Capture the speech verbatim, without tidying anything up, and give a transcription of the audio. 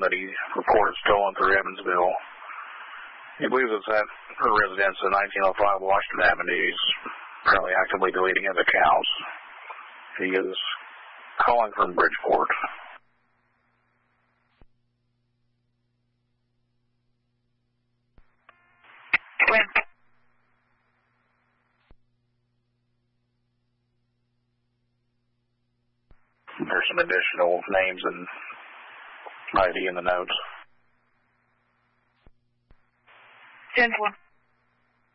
that he reported stolen through Evansville. He believes it's at her residence in nineteen oh five Washington Avenue. He's apparently actively deleting his accounts. He is calling from Bridgeport. When? There's some additional names and I D in the notes. ten four.